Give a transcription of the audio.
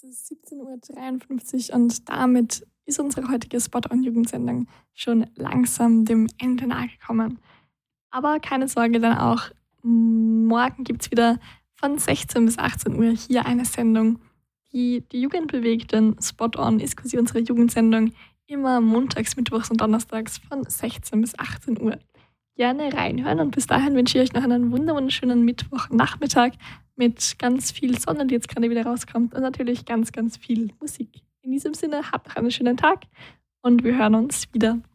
Es ist 17:53 Uhr und damit ist unsere heutige Spot-on-Jugendsendung schon langsam dem Ende nahe gekommen. Aber keine Sorge, denn auch morgen gibt es wieder von 16 bis 18 Uhr hier eine Sendung, die die Jugend bewegt. Denn Spot-on ist quasi unsere Jugendsendung immer montags, mittwochs und donnerstags von 16 bis 18 Uhr. Gerne reinhören und bis dahin wünsche ich euch noch einen wunderschönen Mittwochnachmittag mit ganz viel Sonne, die jetzt gerade wieder rauskommt und natürlich ganz, ganz viel Musik. In diesem Sinne, habt noch einen schönen Tag und wir hören uns wieder.